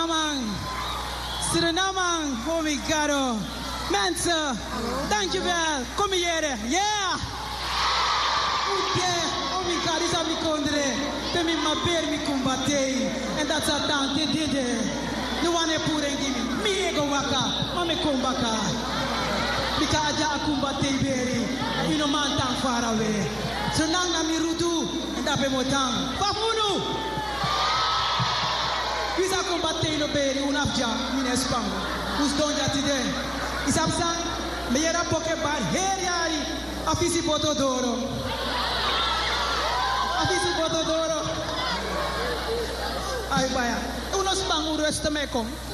Suriname, oh my God. Mensen, dankjewel. Kom hier. Yeah. Oh my God, is aan mijn kondre. Pemi ma beer mi kumbate. En dat is dan dit. Nu wanneer poeren gimi. Mi ego waka, maar me kumbaka. Bika aja kumbate beri. Ino man tang far away. So nang na mi rudu. En dat pe motang. Fafunu. Bisa kumbate no beri unafja mine spango. Us donja tide. Isapsan, me yera poke bar heriari. Afisi potodoro. Afisi potodoro. Ay baya. Unos banguro este me kom.